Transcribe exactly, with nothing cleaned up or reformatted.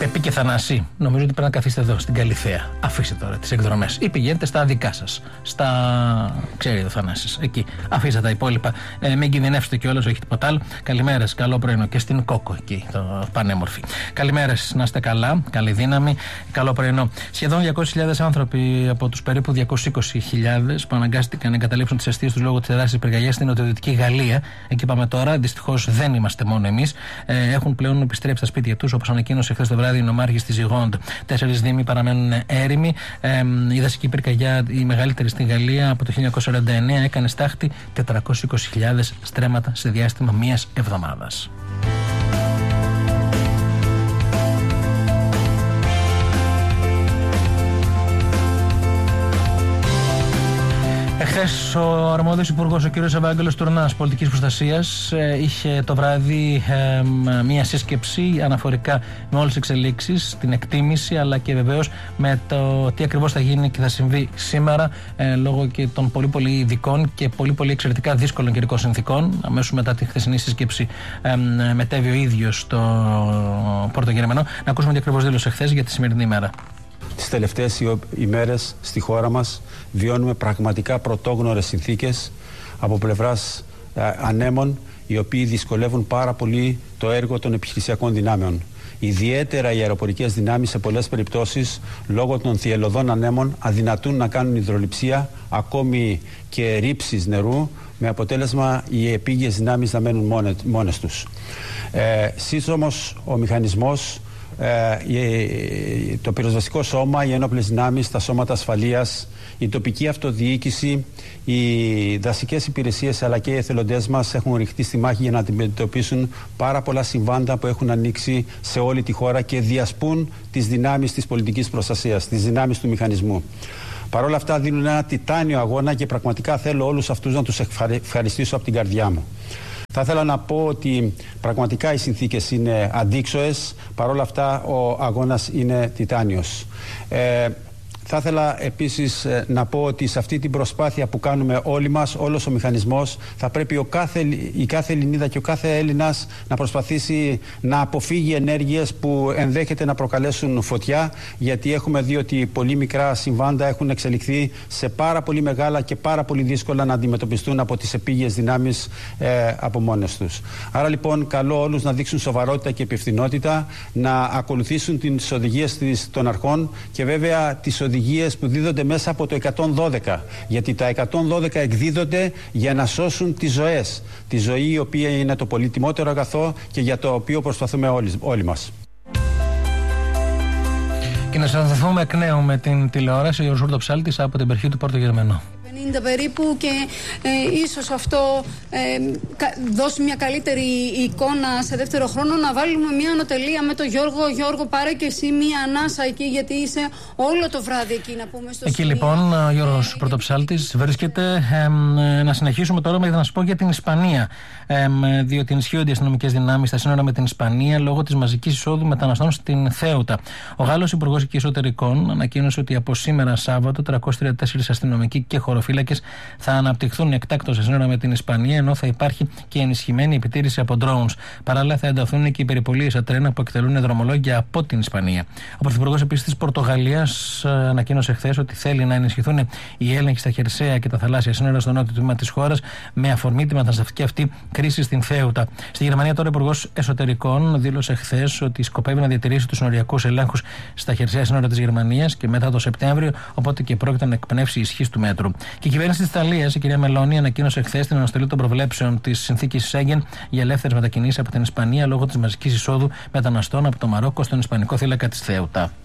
Πεπί και Θανάση, νομίζω ότι πρέπει να καθίσετε εδώ στην Καλιθέα. Αφήστε τώρα τις εκδρομές. Ή πηγαίνετε στα δικά σας. Στα. Ξέρετε, ο Θανάσης. Εκεί. Αφήστε τα υπόλοιπα. Ε, μην κινδυνεύσετε κιόλας, όχι τίποτα άλλο. Καλημέρες, καλό πρωινό. Και στην Κόκο, εκεί, το πανέμορφη. Καλημέρες, να είστε καλά. Καλή δύναμη. Καλό πρωινό. Σχεδόν διακόσιες χιλιάδες άνθρωποι από τους περίπου διακόσιες είκοσι χιλιάδες που αναγκάστηκαν να εγκαταλείψουν τις αιστείες τους λόγω της τεράστιας πυρκαγιάς στην νοτιοδυτική Γαλλία. Εκεί πάμε τώρα. Δυστυχώς δεν είμαστε μόνο εμείς. Ε, έχουν πλέον επιστρέψει στα σπίτια τους, όπως ανακοίνωσε χθες το βράδυ η νομάρχης της Gironde. Τέσσερις δήμοι παραμένουν έρημοι. Ε, η δασική πυρκαγιά, η μεγαλύτερη στην Γαλλία από το χίλια εννιακόσια σαράντα εννέα, έκανε στάχτη τετρακόσιες είκοσι χιλιάδες στρέμματα σε διάστημα μίας εβδομάδας. Εχθές ο αρμόδιος υπουργός, ο κ. Ευάγγελος Τουρνάς, πολιτικής προστασίας, είχε το βράδυ ε, μία σύσκεψη αναφορικά με όλες τις εξελίξεις, την εκτίμηση αλλά και βεβαίως με το τι ακριβώς θα γίνει και θα συμβεί σήμερα ε, λόγω και των πολύ πολύ ειδικών και πολύ πολύ εξαιρετικά δύσκολων καιρικών συνθήκων. Αμέσως μετά τη χθεσινή σύσκεψη ε, μετέβη ο ίδιος στο Πόρτο Γερμανό. Να ακούσουμε τι ακριβώς δήλωσε χθες για τη σημερινή ημέρα. Τις τελευταίες ημέρες στη χώρα μας βιώνουμε πραγματικά πρωτόγνωρες συνθήκες από πλευράς ε, ανέμων, οι οποίοι δυσκολεύουν πάρα πολύ το έργο των επιχειρησιακών δυνάμεων. Ιδιαίτερα οι αεροπορικές δυνάμεις σε πολλές περιπτώσεις λόγω των θυελλωδών ανέμων αδυνατούν να κάνουν υδρολειψία, ακόμη και ρήψεις νερού, με αποτέλεσμα οι επίγειες δυνάμεις να μένουν μόνες, μόνες τους. Ε, σύντομος ο μηχανισμός, το πυροσβεστικό σώμα, οι ενόπλες δυνάμεις, τα σώματα ασφαλείας, η τοπική αυτοδιοίκηση, οι δασικές υπηρεσίες αλλά και οι εθελοντές μας έχουν ρηχτεί στη μάχη για να αντιμετωπίσουν πάρα πολλά συμβάντα που έχουν ανοίξει σε όλη τη χώρα και διασπούν τις δυνάμεις της πολιτικής προστασίας, τις δυνάμεις του μηχανισμού. Παρ' όλα αυτά δίνουν ένα τιτάνιο αγώνα και πραγματικά θέλω όλους αυτούς να τους ευχαριστήσω από την καρδιά μου. Θα ήθελα να πω ότι πραγματικά οι συνθήκες είναι αντίξωες, παρόλα αυτά ο αγώνας είναι τιτάνιος. Ε, Θα ήθελα επίσης να πω ότι σε αυτή την προσπάθεια που κάνουμε όλοι μας, όλος ο μηχανισμός, θα πρέπει ο κάθε, η κάθε Ελληνίδα και ο κάθε Έλληνας να προσπαθήσει να αποφύγει ενέργειες που ενδέχεται να προκαλέσουν φωτιά, γιατί έχουμε δει ότι πολύ μικρά συμβάντα έχουν εξελιχθεί σε πάρα πολύ μεγάλα και πάρα πολύ δύσκολα να αντιμετωπιστούν από τις επίγειες δυνάμεις ε, από μόνες τους. Άρα λοιπόν καλώ όλους να δείξουν σοβαρότητα και υπευθυνότητα, να ακολουθήσουν τις οδηγίες των αρχών και βέβαια τις οδηγίες που δίδονται μέσα από το εκατόν δώδεκα, γιατί τα εκατόν δώδεκα εκδίδονται για να σώσουν τις ζωές, τη ζωή η οποία είναι το πολύτιμότερο αγαθό και για το οποίο προσπαθούμε όλοι, όλοι μας. Και να συναντηθούμε εκ νέου με την τηλεόραση, ο Ζούρδο Ψάλτης από την περιοχή του Πόρτο Γερμανό. πενήντα περίπου και ε, ίσως αυτό ε, δώσει μια καλύτερη εικόνα σε δεύτερο χρόνο. Να βάλουμε μια ανωτελεία με τον Γιώργο. Γιώργο, πάρε και εσύ μια ανάσα εκεί, γιατί είσαι όλο το βράδυ εκεί, να πούμε, στο εκεί σημείο. Λοιπόν ο Γιώργος Πρωτοψάλτης βρίσκεται. Ε, ε, να συνεχίσουμε τώρα με να σας πω για την Ισπανία, ε, διότι ενισχύονται οι αστυνομικές δυνάμεις στα σύνορα με την Ισπανία λόγω της μαζικής εισόδου μεταναστών στην Θέουτα. Ο Γάλλος Υπουργός Εσωτερικών ανακοίνωσε ότι από σήμερα Σάββατο τριακόσιοι τριάντα τέσσερις αστυνομικοί και χωροφύλακες θα αναπτυχθούν εκτάκτως σε σύνορα με την Ισπανία, ενώ θα υπάρχει και ενισχυμένη επιτήρηση από drones. Παράλληλα, θα ενταθούν και οι περιπολίες στα τρένα που εκτελούν δρομολόγια από την Ισπανία. Ο Πρωθυπουργός επίσης της Πορτογαλίας ανακοίνωσε χθες ότι θέλει να ενισχυθούν οι έλεγχοι στα χερσαία και τα θαλάσσια σύνορα στο νότιο τμήμα της χώρας με αφορμή τη μεταναστευτική αυτή κρίση στην Θέουτα. Στη Γερμανία, τώρα ο Υπουργός Εσωτερικών δήλωσε χθες ότι σκοπεύει να διατηρήσει τους συνοριακούς ελέγχους στα χερσαία σύνορα της Γερμανίας και μετά το Σεπτέμβριο, οπότε και πρόκειται να εκπνεύσει η ισχύς του μέτρου. Και η κυβέρνηση της Ιταλίας, η κυρία Μελώνη, ανακοίνωσε χθες την αναστολή των προβλέψεων της συνθήκης Σέγγεν για ελεύθερες μετακινήσεις από την Ισπανία λόγω της μαζικής εισόδου μεταναστών από το Μαρόκο στον Ισπανικό θύλακα της Θέουτα.